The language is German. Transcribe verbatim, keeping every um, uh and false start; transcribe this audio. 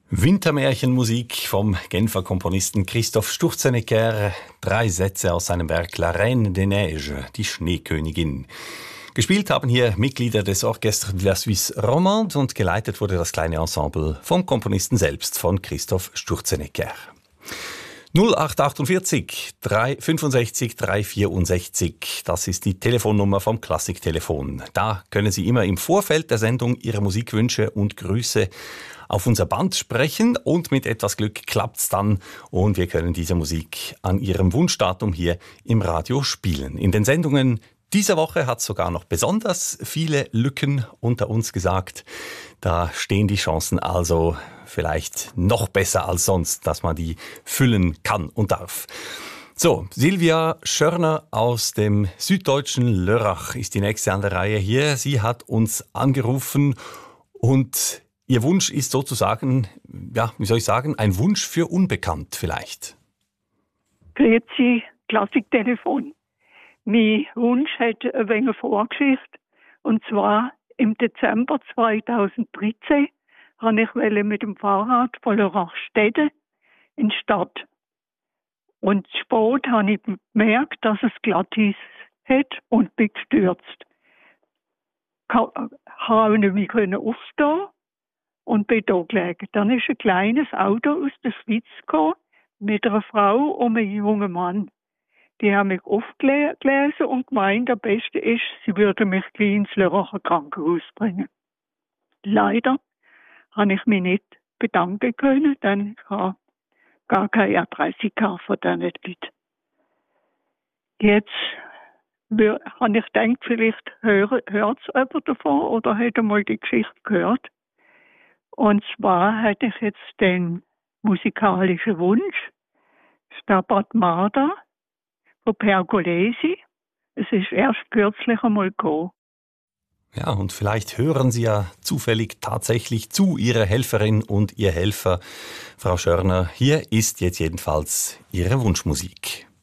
Wintermärchenmusik vom Genfer Komponisten Christoph Sturzenegger. Drei Sätze aus seinem Werk La Reine des Neiges, die Schneekönigin. Gespielt haben hier Mitglieder des Orchestre de la Suisse Romande und geleitet wurde das kleine Ensemble vom Komponisten selbst, von Christoph Sturzenegger. null acht achtundvierzig drei fünfundsechzig drei vierundsechzig, das ist die Telefonnummer vom Klassiktelefon. Da können Sie immer im Vorfeld der Sendung Ihre Musikwünsche und Grüße auf unser Band sprechen und mit etwas Glück klappt's dann und wir können diese Musik an Ihrem Wunschdatum hier im Radio spielen. In den Sendungen dieser Woche hat es sogar noch besonders viele Lücken unter uns gesagt. Da stehen die Chancen also vielleicht noch besser als sonst, dass man die füllen kann und darf. So, Silvia Schörner aus dem süddeutschen Lörrach ist die nächste an der Reihe hier. Sie hat uns angerufen und ihr Wunsch ist sozusagen, ja, wie soll ich sagen, ein Wunsch für unbekannt vielleicht. Grüezi, Klassiktelefon. Mein Wunsch hat ein wenig Vorgeschichte. Und zwar im Dezember zweitausenddreizehn wollte ich mit dem Fahrrad von Lörrachstede in die Stadt. Und spät habe ich gemerkt, dass es Glatteis hat und bin gestürzt. Ich konnte nicht mehr aufstehen und bin da gelegen. Dann ist ein kleines Auto aus der Schweiz gekommen, mit einer Frau und einem jungen Mann. Die haben mich aufgelesen und gemeint, am besten ist, sie würden mich gleich ins Lörracher Krankenhaus bringen. Leider habe ich mich nicht bedanken können, denn ich habe gar keine Adresse von diesen Leuten. Jetzt habe ich gedacht, vielleicht hört es jemand davon oder hat einmal die Geschichte gehört. Und zwar hatte ich jetzt den musikalischen Wunsch, Stabat Mater von Pergolesi. Es ist erst kürzlich einmal gekommen. Ja, und vielleicht hören Sie ja zufällig tatsächlich zu, Ihre Helferin und Ihr Helfer. Frau Schörner, hier ist jetzt jedenfalls Ihre Wunschmusik.